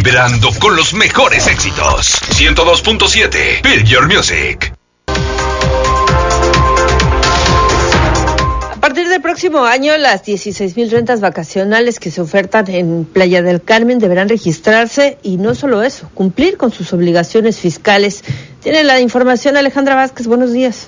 Vibrando con los mejores éxitos. 102.7 Build Your Music. A partir del próximo año, las 16,000 rentas vacacionales que se ofertan en Playa del Carmen deberán registrarse y no solo eso, cumplir con sus obligaciones fiscales. Tiene la información Alejandra Vázquez, buenos días.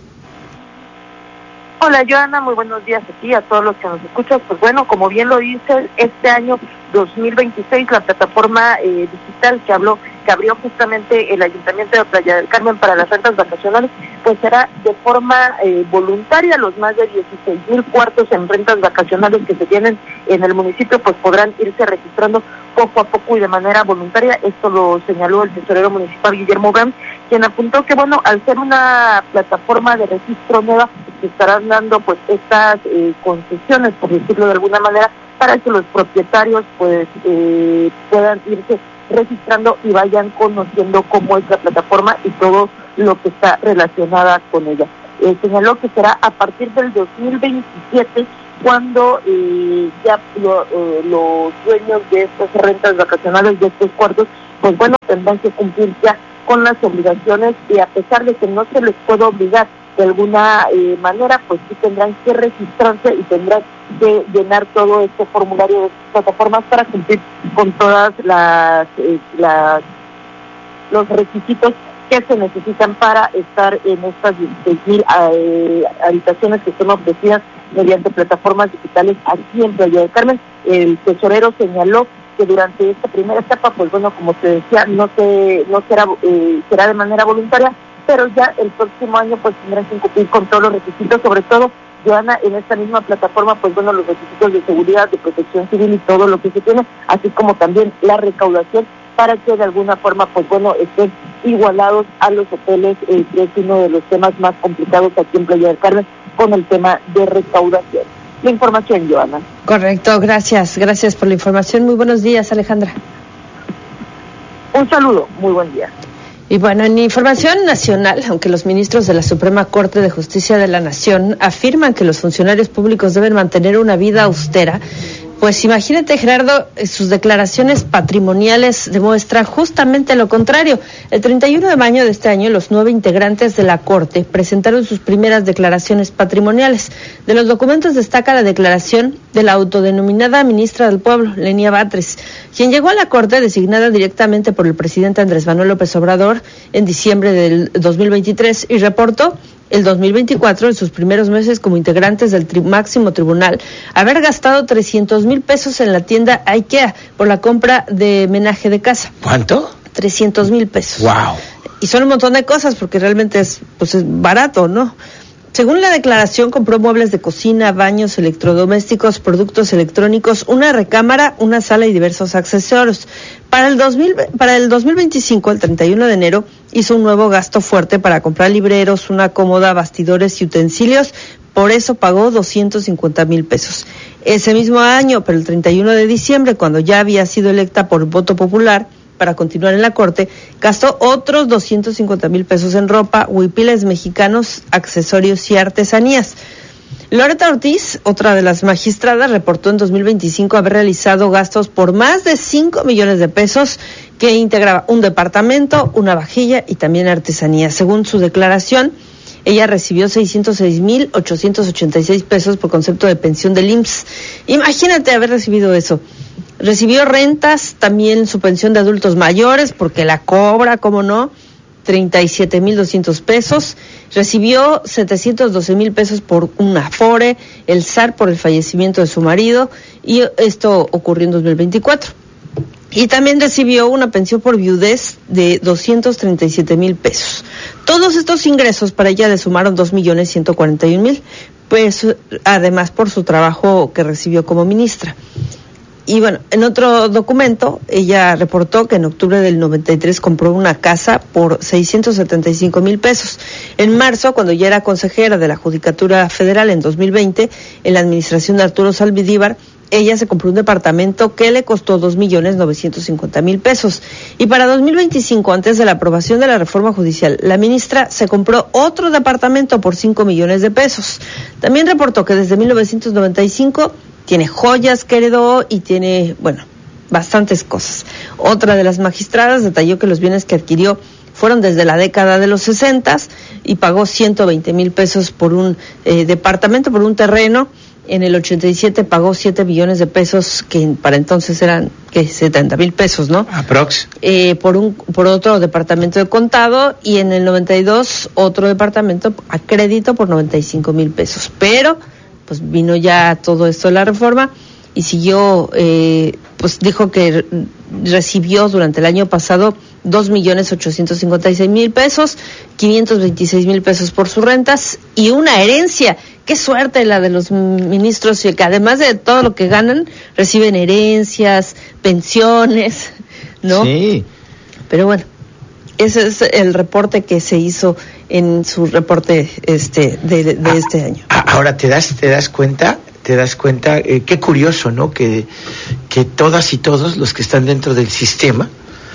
Hola Joana, muy buenos días a ti, a todos los que nos escuchan. Pues bueno, como bien lo dice, este año 2026 la plataforma digital que abrió justamente el Ayuntamiento de Playa del Carmen para las rentas vacacionales, pues será de forma voluntaria. Los más de 16,000 cuartos en rentas vacacionales que se tienen en el municipio pues podrán irse registrando poco a poco y de manera voluntaria. Esto lo señaló el tesorero municipal Guillermo Brand, quien apuntó que bueno, al ser una plataforma de registro nueva, se estarán dando pues estas concesiones, por decirlo de alguna manera, para que los propietarios pues puedan irse registrando y vayan conociendo cómo es la plataforma y todo lo que está relacionada con ella. Señaló que será a partir del 2027 cuando ya los dueños de estas rentas vacacionales, de estos cuartos, pues bueno, tendrán que cumplir ya con las obligaciones, y a pesar de que no se les puede obligar de alguna manera, pues sí tendrán que registrarse y tendrán que llenar todo este formulario de plataformas para cumplir con todas los requisitos que se necesitan para estar en estas 16,000 habitaciones que son ofrecidas mediante plataformas digitales aquí en Playa del Carmen. El tesorero señaló que durante esta primera etapa, pues bueno, como te decía, será de manera voluntaria, pero ya el próximo año pues tendrán que cumplir con todos los requisitos, sobre todo, Joana, en esta misma plataforma, pues bueno, los requisitos de seguridad, de protección civil y todo lo que se tiene, así como también la recaudación, para que de alguna forma, pues bueno, estén igualados a los hoteles, que es uno de los temas más complicados aquí en Playa del Carmen, con el tema de recaudación. La información, Joana. Correcto, gracias por la información. Muy buenos días, Alejandra. Un saludo, muy buen día. Y bueno, en información nacional, aunque los ministros de la Suprema Corte de Justicia de la Nación afirman que los funcionarios públicos deben mantener una vida austera, pues imagínate, Gerardo, sus declaraciones patrimoniales demuestran justamente lo contrario. El 31 de mayo de este año, los 9 integrantes de la Corte presentaron sus primeras declaraciones patrimoniales. De los documentos destaca la declaración de la autodenominada ministra del Pueblo, Lenia Batres, quien llegó a la Corte designada directamente por el presidente Andrés Manuel López Obrador en diciembre del 2023 y reportó el 2024, en sus primeros meses como integrantes del máximo tribunal, haber gastado 300,000 pesos en la tienda IKEA por la compra de menaje de casa. ¿Cuánto? 300,000 pesos. Wow. Y son un montón de cosas porque realmente es barato, ¿no? Según la declaración, compró muebles de cocina, baños, electrodomésticos, productos electrónicos, una recámara, una sala y diversos accesorios. Para el 2025, el 31 de enero, hizo un nuevo gasto fuerte para comprar libreros, una cómoda, bastidores y utensilios. Por eso pagó 250,000 pesos. Ese mismo año, pero el 31 de diciembre, cuando ya había sido electa por voto popular para continuar en la Corte, gastó otros 250,000 pesos en ropa, huipiles mexicanos, accesorios y artesanías. Loreta Ortiz, otra de las magistradas, reportó en 2025 haber realizado gastos por más de 5 millones de pesos que integraba un departamento, una vajilla y también artesanías. Según su declaración, ella recibió 606,886 pesos por concepto de pensión del IMSS. Imagínate haber recibido eso. Recibió rentas, también su pensión de adultos mayores, porque la cobra, ¿cómo no? 37,200 pesos. Recibió 712,000 pesos por un Afore, el SAR por el fallecimiento de su marido, y esto ocurrió en 2024. Y también recibió una pensión por viudez de 237,000 pesos. Todos estos ingresos para ella le sumaron 2,141,000 pesos, además por su trabajo que recibió como ministra. Y bueno, en otro documento, ella reportó que en octubre del 93 compró una casa por 675,000 pesos. En marzo, cuando ya era consejera de la Judicatura Federal en 2020, en la administración de Arturo Saldívar, ella se compró un departamento que le costó 2,950,000 pesos. Y para 2025, antes de la aprobación de la reforma judicial, la ministra se compró otro departamento por 5 millones de pesos. También reportó que desde 1995 tiene joyas que heredó y tiene, bastantes cosas. Otra de las magistradas detalló que los bienes que adquirió fueron desde la década de los 60 y pagó 120,000 pesos por un departamento, por un terreno. En el 87 pagó 7 millones de pesos, que para entonces eran, 70,000 pesos, ¿no? Aprox. Por otro departamento de contado, y en el 92 otro departamento a crédito por 95,000 pesos. Pero, pues vino ya todo esto de la reforma y siguió, pues dijo que recibió durante el año pasado 2,856,000 pesos, 526,000 pesos por sus rentas y una herencia. Qué suerte la de los ministros, que además de todo lo que ganan, reciben herencias, pensiones, ¿no? Sí. Pero bueno, ese es el reporte que se hizo en su reporte de este año. Ahora te das cuenta, qué curioso, ¿no? Que todas y todos los que están dentro del sistema,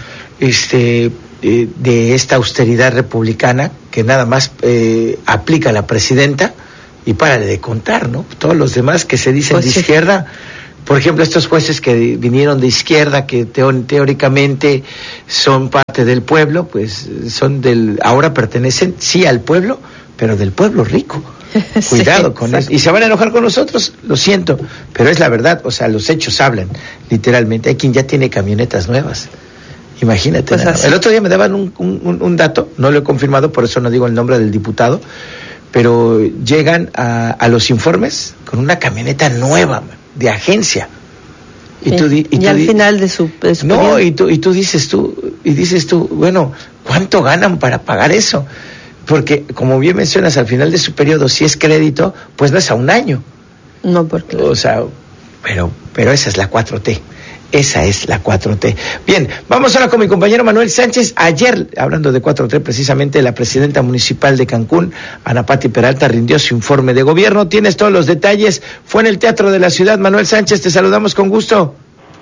de esta austeridad republicana que nada más aplica la presidenta, y párale de contar, ¿no? Todos los demás que se dicen pues de izquierda, por ejemplo, estos jueces que vinieron de izquierda, que teóricamente son parte del pueblo, pues ahora pertenecen, sí, al pueblo, pero del pueblo rico. Cuidado con eso. Y se van a enojar con nosotros, lo siento, pero es la verdad, o sea, los hechos hablan, literalmente. Hay quien ya tiene camionetas nuevas. Imagínate. Pues el otro día me daban un dato, no lo he confirmado, por eso no digo el nombre del diputado, pero llegan a los informes con una camioneta nueva, de agencia. Y al final de su no, y tú dices tú, bueno, ¿cuánto ganan para pagar eso? Porque, como bien mencionas, al final de su periodo, si es crédito, pues no es a un año. No, porque... O sea, pero esa es la 4T. Esa es la 4T. Bien, vamos ahora con mi compañero Manuel Sánchez. Ayer, hablando de 4T, precisamente la presidenta municipal de Cancún, Ana Pati Peralta, rindió su informe de gobierno. Tienes todos los detalles. Fue en el Teatro de la Ciudad. Manuel Sánchez, te saludamos con gusto.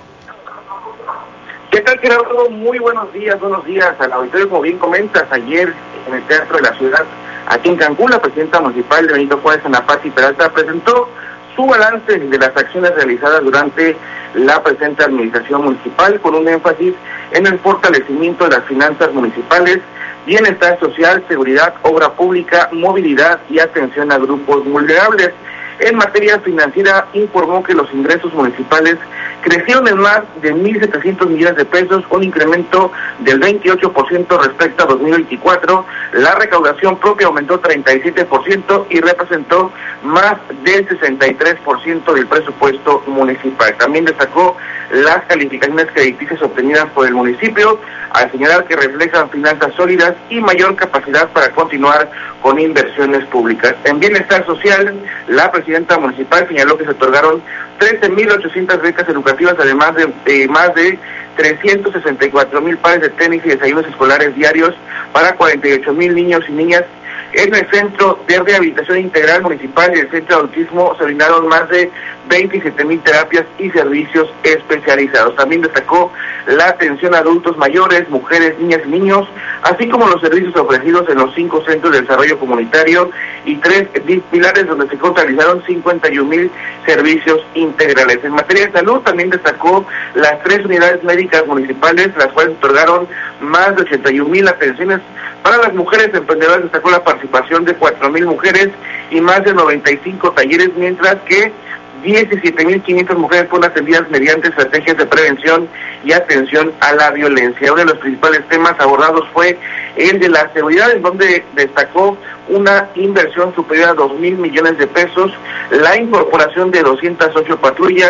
¿Qué tal, Gerardo? Muy buenos días al auditorio. Como bien comentas, ayer en el Teatro de la Ciudad, aquí en Cancún, la presidenta municipal de Benito Juárez, Ana Pati Peralta, presentó su balance de las acciones realizadas durante la presente administración municipal, con un énfasis en el fortalecimiento de las finanzas municipales, bienestar social, seguridad, obra pública, movilidad y atención a grupos vulnerables. En materia financiera, informó que los ingresos municipales crecieron en más de 1,700 millones de pesos, un incremento del 28% respecto a 2024. La recaudación propia aumentó 37% y representó más del 63% del presupuesto municipal. También destacó las calificaciones crediticias obtenidas por el municipio, al señalar que reflejan finanzas sólidas y mayor capacidad para continuar con inversiones públicas. En bienestar social, la presidenta municipal señaló que se otorgaron 13,800 becas educativas, además de más de 364,000 pares de tenis y desayunos escolares diarios para 48,000 niños y niñas. En el Centro de Rehabilitación Integral Municipal y el Centro de Autismo se brindaron más de 27,000 terapias y servicios especializados. También destacó la atención a adultos mayores, mujeres, niñas y niños, así como los servicios ofrecidos en los 5 centros de desarrollo comunitario y 3 pilares donde se contabilizaron 51,000 servicios integrales. En materia de salud también destacó las 3 unidades médicas municipales, las cuales otorgaron más de 81,000 atenciones para las mujeres emprendedoras. Destacó la participación de 4,000 mujeres y más de 95 talleres, mientras que 17,500 mujeres fueron atendidas mediante estrategias de prevención y atención a la violencia. Uno de los principales temas abordados fue el de la seguridad, en donde destacó una inversión superior a 2,000 millones de pesos, la incorporación de 208 patrullas,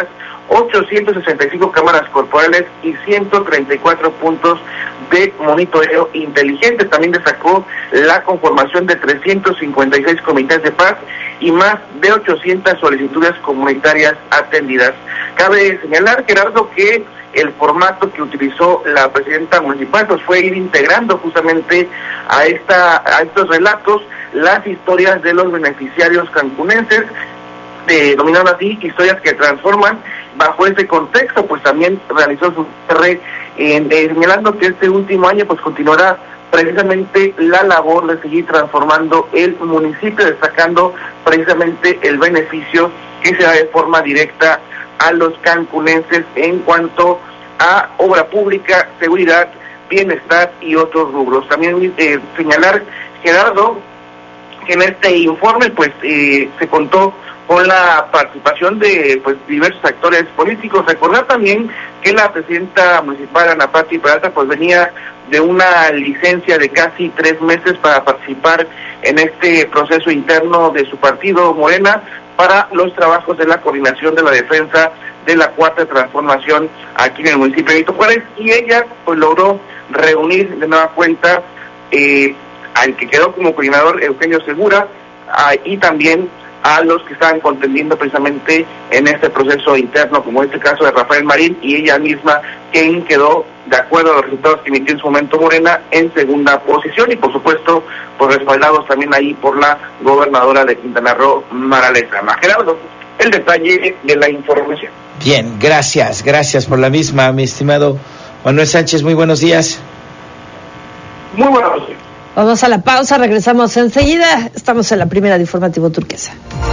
865 cámaras corporales y 134 puntos de monitoreo inteligente. También destacó la conformación de 356 comités de paz y más de 800 solicitudes comunitarias atendidas. Cabe señalar, Gerardo, que el formato que utilizó la presidenta municipal pues fue ir integrando justamente a estos relatos las historias de los beneficiarios cancunenses, denominadas así, historias que transforman. Bajo ese contexto, pues también realizó su cierre señalando que este último año pues continuará precisamente la labor de seguir transformando el municipio, destacando precisamente el beneficio que se da de forma directa a los cancunenses en cuanto a obra pública, seguridad, bienestar y otros rubros. También señalar, Gerardo, que en este informe pues se contó con la participación de pues diversos actores políticos. Recordar también que la presidenta municipal, Ana Pati Peralta, pues venía de una licencia de casi 3 meses para participar en este proceso interno de su partido Morena para los trabajos de la coordinación de la defensa de la Cuarta Transformación aquí en el municipio de Benito Juárez, y ella pues logró reunir de nueva cuenta al que quedó como coordinador, Eugenio Segura, y también a los que estaban contendiendo precisamente en este proceso interno, como este caso de Rafael Marín, y ella misma, quien quedó, de acuerdo a los resultados que emitió en su momento Morena, en segunda posición, y por supuesto, pues respaldados también ahí por la gobernadora de Quintana Roo, Mara Lezama. Gerardo, el detalle de la información. Bien, gracias por la misma, mi estimado Manuel Sánchez, muy buenos días. Muy buenos días. Vamos a la pausa, regresamos enseguida. Estamos en la primera de Informativo Turquesa.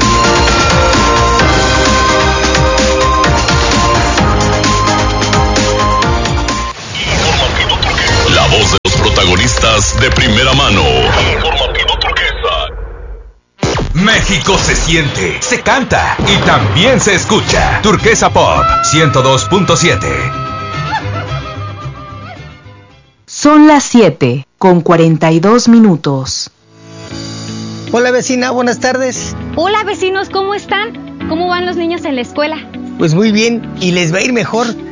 La voz de los protagonistas de primera mano. Informativo Turquesa. México se siente, se canta y también se escucha. Turquesa Pop 102.7. Son las 7:42. Hola vecina, buenas tardes. Hola vecinos, ¿cómo están? ¿Cómo van los niños en la escuela? Pues muy bien, y les va a ir mejor,